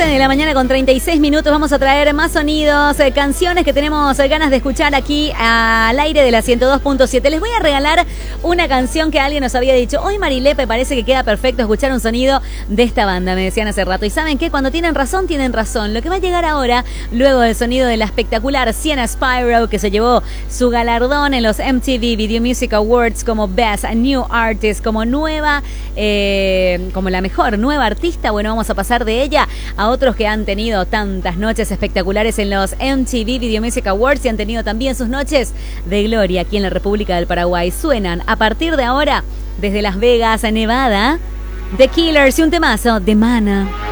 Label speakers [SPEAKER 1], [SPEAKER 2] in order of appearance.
[SPEAKER 1] 9 de la mañana con 36 minutos. Vamos a traer más sonidos, canciones que tenemos ganas de escuchar aquí al aire de la 102.7. Les voy a regalar una canción que alguien nos había dicho. Hoy Marilepe parece que queda perfecto escuchar un sonido de esta banda, me decían hace rato. Y ¿saben qué? Cuando tienen razón, tienen razón. Lo que va a llegar ahora, luego del sonido de la espectacular Sienna Spyro, que se llevó su galardón en los MTV Video Music Awards como Best New Artist, como nueva, como la mejor nueva artista. Bueno, vamos a pasar de ella a otros que han tenido tantas noches espectaculares en los MTV Video Music Awards y han tenido también sus noches de gloria aquí en la República del Paraguay. Suenan a partir de ahora desde Las Vegas, Nevada, The Killers y un temazo de Mana.